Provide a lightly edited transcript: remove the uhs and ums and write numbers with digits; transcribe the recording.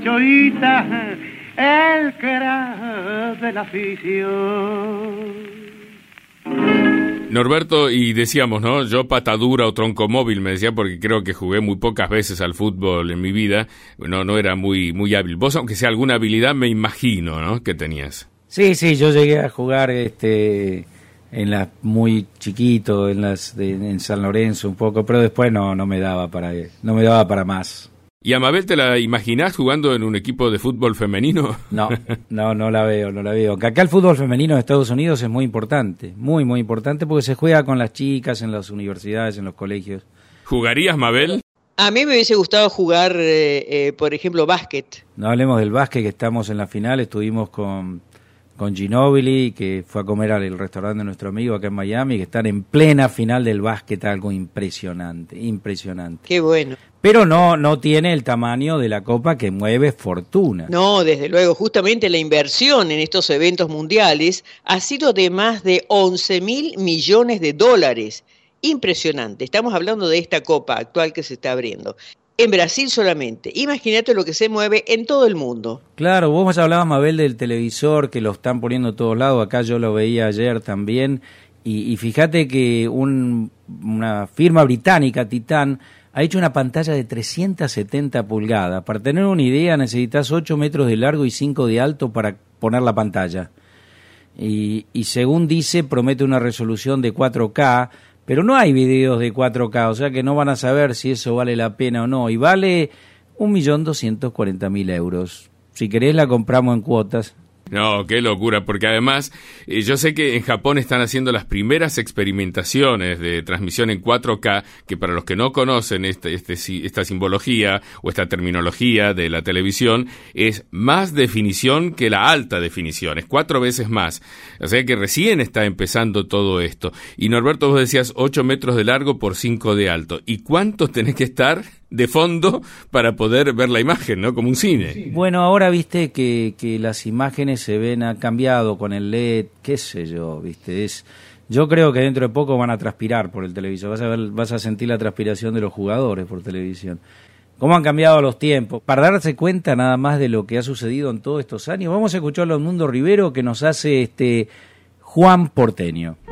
Choita, el que era de la afición. Norberto, y decíamos, ¿no? Yo patadura o tronco móvil, me decía, porque creo que jugué muy pocas veces al fútbol en mi vida. No era muy hábil. Vos, aunque sea alguna habilidad, me imagino, ¿no? Que tenías. Sí, yo llegué a jugar muy chiquito, en San Lorenzo un poco, pero después no me daba para más. ¿Y a Mabel te la imaginás jugando en un equipo de fútbol femenino? No la veo. Que acá el fútbol femenino de Estados Unidos es muy importante, muy importante, porque se juega con las chicas en las universidades, en los colegios. ¿Jugarías, Mabel? A mí me hubiese gustado jugar, por ejemplo, básquet. No hablemos del básquet, que estamos en la final, estuvimos con Ginóbili, que fue a comer al restaurante de nuestro amigo acá en Miami, que están en plena final del básquet, algo impresionante. Qué bueno. Pero no tiene el tamaño de la copa, que mueve fortuna. No, desde luego, justamente la inversión en estos eventos mundiales ha sido de más de 11.000 millones de dólares. Impresionante. Estamos hablando de esta copa actual que se está abriendo. En Brasil solamente. Imagínate lo que se mueve en todo el mundo. Claro, vos hablabas, Mabel, del televisor, que lo están poniendo a todos lados. Acá yo lo veía ayer también. Y fíjate que una firma británica, Titan, ha hecho una pantalla de 370 pulgadas. Para tener una idea, necesitas 8 metros de largo y 5 de alto para poner la pantalla. Y según dice, promete una resolución de 4K, pero no hay videos de 4K, o sea que no van a saber si eso vale la pena o no. Y vale 1.240.000 euros. Si querés la compramos en cuotas. No, qué locura, porque además yo sé que en Japón están haciendo las primeras experimentaciones de transmisión en 4K, que para los que no conocen esta simbología o esta terminología de la televisión, es más definición que la alta definición, es 4 veces más. O sea que recién está empezando todo esto. Y Norberto, vos decías 8 metros de largo por 5 de alto. ¿Y cuánto tenés que estar de fondo para poder ver la imagen, ¿no? Como un cine. Bueno, ahora viste que las imágenes se ven, ha cambiado con el LED, qué sé yo, viste, yo creo que dentro de poco van a transpirar por el televisor, vas a sentir la transpiración de los jugadores por televisión. ¿Cómo han cambiado los tiempos? Para darse cuenta nada más de lo que ha sucedido en todos estos años, vamos a escucharlo a Mundo Rivero, que nos hace Juan Porteño.